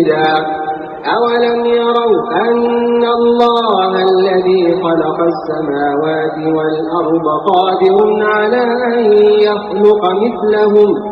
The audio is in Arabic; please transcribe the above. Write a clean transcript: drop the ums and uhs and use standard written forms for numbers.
أولم يروا أن الله الذي خلق السماوات والأرض قادر على أن يخلق مثلهم